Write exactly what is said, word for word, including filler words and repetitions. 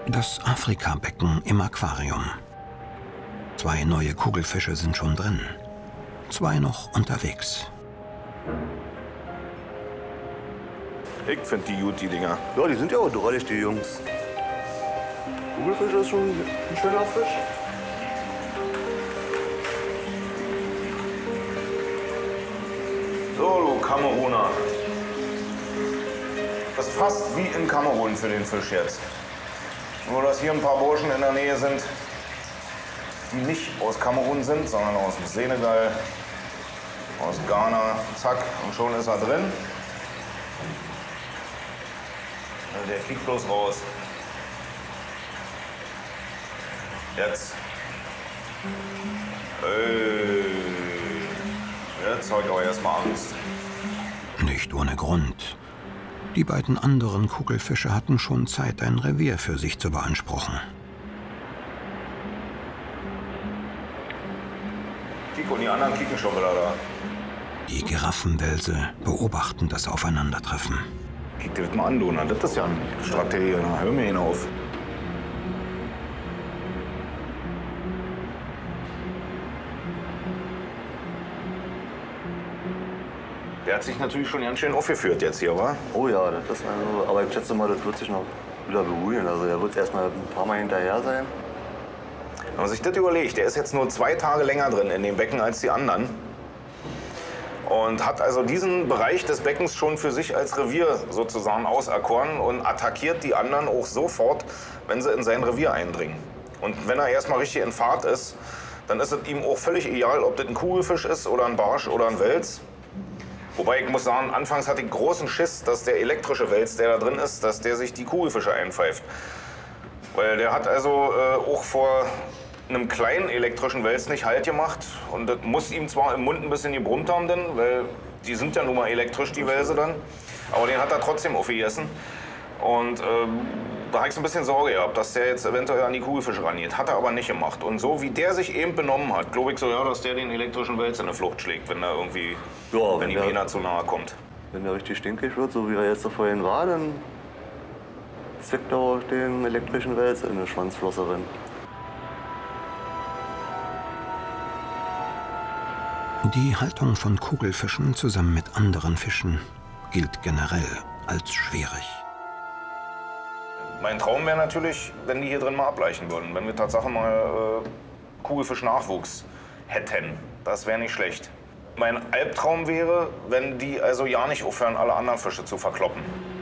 Das Afrikabecken im Aquarium. Zwei neue Kugelfische sind schon drin. Zwei noch unterwegs. Ich finde die gut, die Dinger. Ja, die sind ja auch drollig, die Jungs. Kugelfisch ist schon ein schöner Fisch. So, du Kameruner. Das ist fast wie in Kamerun für den Fisch jetzt. Nur, dass hier ein paar Burschen in der Nähe sind, die nicht aus Kamerun sind, sondern aus dem Senegal, aus Ghana. Zack, und schon ist er drin. Der fliegt bloß raus. Jetzt. Hey. Jetzt habe ich aber erstmal Angst. Nicht ohne Grund. Die beiden anderen Kugelfische hatten schon Zeit, ein Revier für sich zu beanspruchen. Kick, und die anderen kicken schon wieder da. Die Giraffenwelse beobachten das Aufeinandertreffen. Kick dir das mal an, du. Na, das ist ja eine Strategie. Na, hör mir hinauf. Der hat sich natürlich schon ganz schön aufgeführt jetzt hier, wa? Oh ja, das ist also, aber ich schätze mal, das wird sich noch wieder beruhigen. Also der wird erst mal ein paar Mal hinterher sein. Wenn man sich das überlegt, der ist jetzt nur zwei Tage länger drin in dem Becken als die anderen. Und hat also diesen Bereich des Beckens schon für sich als Revier sozusagen auserkoren und attackiert die anderen auch sofort, wenn sie in sein Revier eindringen. Und wenn er erstmal richtig in Fahrt ist, dann ist es ihm auch völlig egal, ob das ein Kugelfisch ist oder ein Barsch oder ein Wels. Wobei ich muss sagen, anfangs hatte ich großen Schiss, dass der elektrische Wels, der da drin ist, dass der sich die Kugelfische einpfeift. Weil der hat also äh, auch vor einem kleinen elektrischen Wels nicht Halt gemacht. Und das muss ihm zwar im Mund ein bisschen gebrummt haben, denn, weil die sind ja nun mal elektrisch, die Welse dann. Aber den hat er trotzdem aufgegessen. Und ähm, da habe ich so ein bisschen Sorge gehabt, dass der jetzt eventuell an die Kugelfische rangeht. Hat er aber nicht gemacht. Und so wie der sich eben benommen hat, glaube ich so, ja, dass der den elektrischen Wels in der Flucht schlägt, wenn er irgendwie, Ja, wenn wenn ihm der- einer zu nahe kommt. Wenn der richtig stinkig wird, so wie er jetzt so vorhin war, dann zwickt er auch den elektrischen Wels in eine Schwanzflosse rein. Die Haltung von Kugelfischen zusammen mit anderen Fischen gilt generell als schwierig. Mein Traum wäre natürlich, wenn die hier drin mal ableichen würden. Wenn wir tatsächlich mal äh, Kugelfisch-Nachwuchs hätten. Das wäre nicht schlecht. Mein Albtraum wäre, wenn die also ja nicht aufhören, alle anderen Fische zu verkloppen.